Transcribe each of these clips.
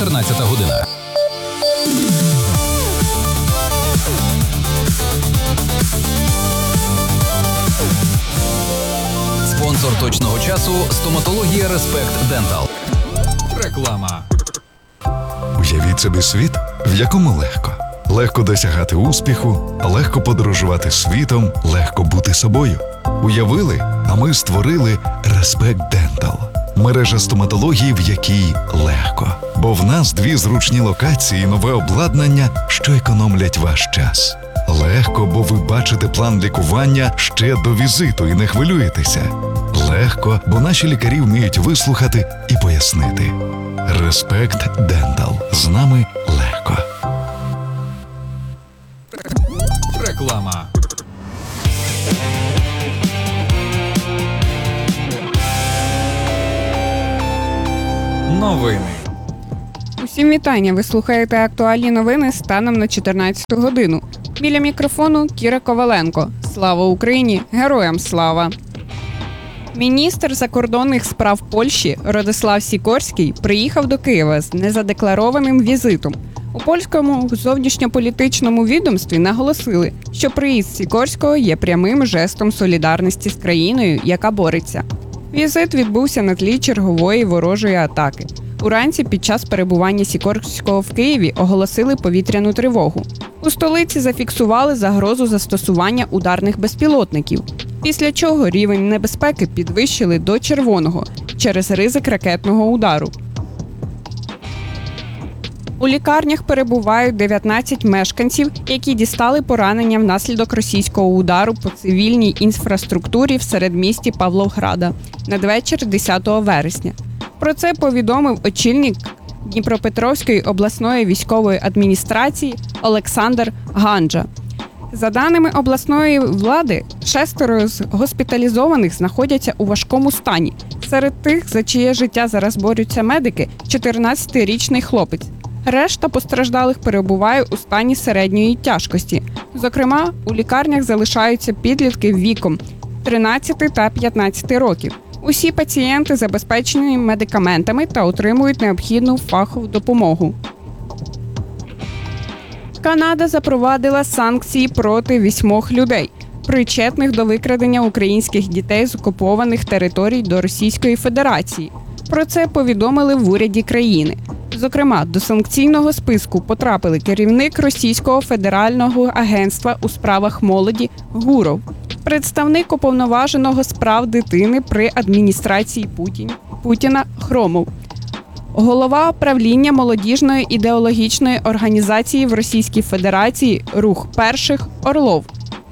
14 година. Спонсор точного часу – стоматологія Респект Дентал. Реклама. Уявіть собі світ, в якому легко. Легко досягати успіху, легко подорожувати світом, легко бути собою. Уявили, а ми створили Респект Дентал. Мережа стоматології, в якій легко. Бо в нас 2 зручні локації і нове обладнання, що економлять ваш час. Легко, бо ви бачите план лікування ще до візиту і не хвилюєтеся. Легко, бо наші лікарі вміють вислухати і пояснити. Респект Дентал. З нами легко. Реклама. Новини. Усім вітання! Ви слухаєте актуальні новини станом на 14 годину. Біля мікрофону Кіра Коваленко. Слава Україні! Героям слава! Міністр закордонних справ Польщі Радослав Сікорський приїхав до Києва з незадекларованим візитом. У польському зовнішньополітичному відомстві наголосили, що приїзд Сікорського є прямим жестом солідарності з країною, яка бореться. Візит відбувся на тлі чергової ворожої атаки. Уранці під час перебування Сікорського в Києві оголосили повітряну тривогу. У столиці зафіксували загрозу застосування ударних безпілотників, після чого рівень небезпеки підвищили до червоного через ризик ракетного удару. У лікарнях перебувають 19 мешканців, які дістали поранення внаслідок російського удару по цивільній інфраструктурі в середмісті Павлограда надвечір 10 вересня. Про це повідомив очільник Дніпропетровської обласної військової адміністрації Олександр Ганджа. За даними обласної влади, 6 з госпіталізованих знаходяться у важкому стані. Серед тих, за чиє життя зараз борються медики, 14-річний хлопець. Решта постраждалих перебуває у стані середньої тяжкості. Зокрема, у лікарнях залишаються підлітки віком 13 та 15 років. Усі пацієнти забезпечені медикаментами та отримують необхідну фахову допомогу. Канада запровадила санкції проти 8 людей, причетних до викрадення українських дітей з окупованих територій до Російської Федерації. Про це повідомили в уряді країни. Зокрема, до санкційного списку потрапили керівник Російського федерального агентства у справах молоді Гуров, представник уповноваженого з прав дитини при адміністрації Путіна Хромов, голова правління молодіжної ідеологічної організації в Російській Федерації «Рух перших» Орлов.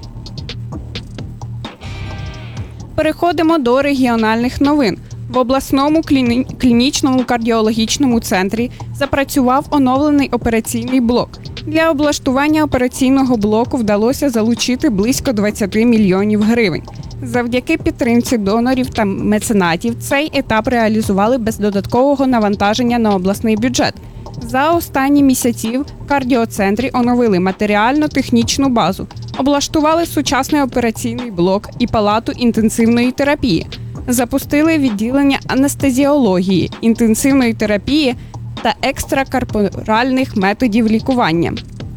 Переходимо до регіональних новин. В обласному клінічному кардіологічному центрі запрацював оновлений операційний блок. Для облаштування операційного блоку вдалося залучити близько 20 мільйонів гривень. Завдяки підтримці донорів та меценатів цей етап реалізували без додаткового навантаження на обласний бюджет. За останні місяці в кардіоцентрі оновили матеріально-технічну базу, облаштували сучасний операційний блок і палату інтенсивної терапії. Запустили відділення анестезіології, інтенсивної терапії та екстракорпоральних методів лікування.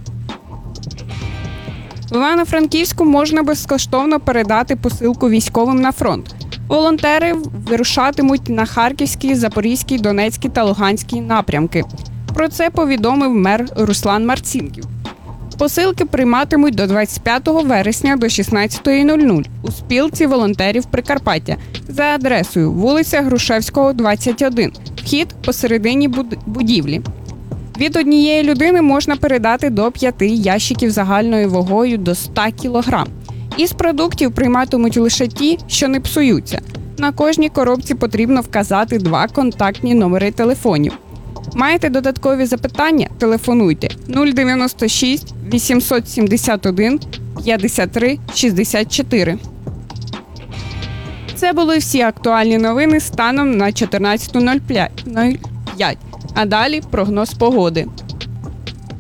В Івано-Франківську можна безкоштовно передати посилку військовим на фронт. Волонтери вирушатимуть на Харківський, Запорізький, Донецький та Луганський напрямки. Про це повідомив мер Руслан Марцінків. Посилки прийматимуть до 25 вересня до 16:00 у спілці волонтерів Прикарпаття за адресою вулиця Грушевського, 21, вхід посередині будівлі. Від однієї людини можна передати до 5 ящиків загальною вагою до 100 кг. Із продуктів прийматимуть лише ті, що не псуються. На кожній коробці потрібно вказати 2 контактні номери телефонів. Маєте додаткові запитання? Телефонуйте 096 871 53 64. Це були всі актуальні новини станом на 14:05. А далі прогноз погоди.